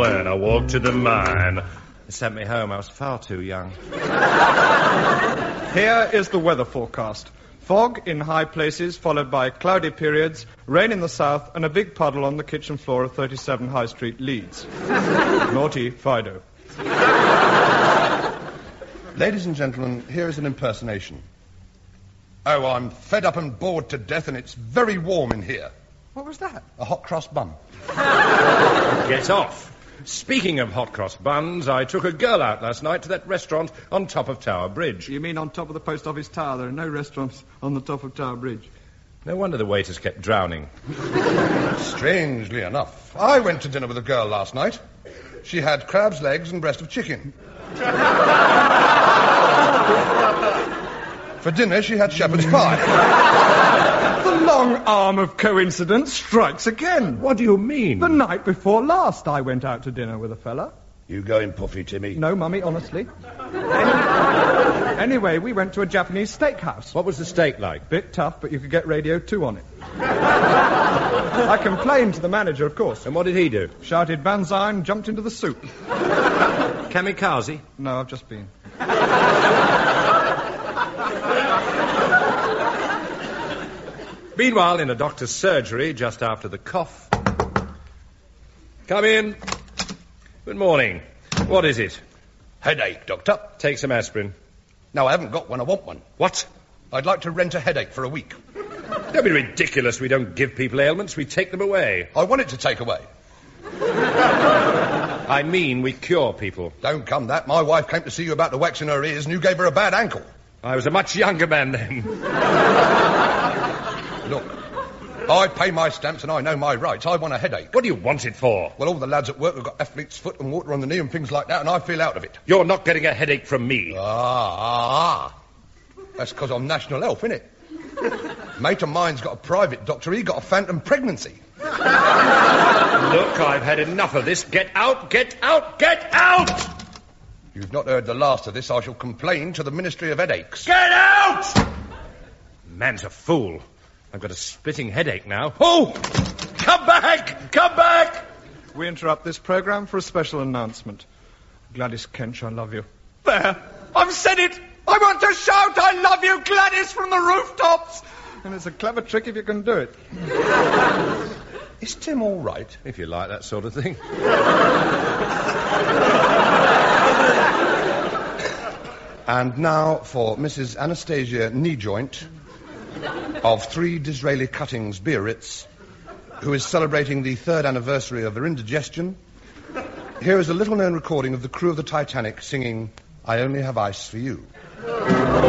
and I walked to the mine. They sent me home. I was far too young. Here is the weather forecast. Fog in high places, followed by cloudy periods, rain in the south, and a big puddle on the kitchen floor of 37 High Street, Leeds. Naughty Fido. Ladies and gentlemen, here is an impersonation. Oh, I'm fed up and bored to death, and it's very warm in here. What was that? A hot cross bun. Get off. Speaking of hot cross buns, I took a girl out last night to that restaurant on top of Tower Bridge. You mean on top of the post office tower? There are no restaurants on the top of Tower Bridge. No wonder the waiters kept drowning. Strangely enough, I went to dinner with a girl last night. She had crab's legs and breast of chicken. For dinner, she had shepherd's pie. The long arm of coincidence strikes again. What do you mean? The night before last, I went out to dinner with a fella. You going puffy, Timmy? No, Mummy, honestly. Anyway, we went to a Japanese steakhouse. What was the steak like? Bit tough, but you could get Radio 2 on it. I complained to the manager, of course. And what did he do? Shouted banzai and jumped into the soup. Kamikaze? No, I've just been. Meanwhile, in a doctor's surgery, just after the cough... Come in. Good morning. What is it? Headache, Doctor. Take some aspirin. No, I haven't got one. I want one. What? I'd like to rent a headache for a week. Don't be ridiculous. We don't give people ailments. We take them away. I want it to take away. I mean, we cure people. Don't come that. My wife came to see you about the wax in her ears and you gave her a bad ankle. I was a much younger man then. Look, I pay my stamps and I know my rights. I want a headache. What do you want it for? Well, all the lads at work have got athlete's foot and water on the knee and things like that, and I feel out of it. You're not getting a headache from me. That's because I'm national health, innit? Mate of mine's got a private doctor. He got a phantom pregnancy. Look, I've had enough of this. Get out, get out, get out! You've not heard the last of this. I shall complain to the Ministry of Headaches. Get out! Man's a fool. I've got a splitting headache now. Oh! Come back! Come back! We interrupt this programme for a special announcement. Gladys Kench, I love you. There! I've said it! I want to shout, I love you, Gladys, from the rooftops! And it's a clever trick if you can do it. Is Tim all right? If you like that sort of thing. And now for Mrs. Anastasia Kneejoint of 3 Disraeli Cuttings, Biarritz, who is celebrating the 3rd anniversary of her indigestion. Here is a little-known recording of the crew of the Titanic singing I Only Have Ice for You.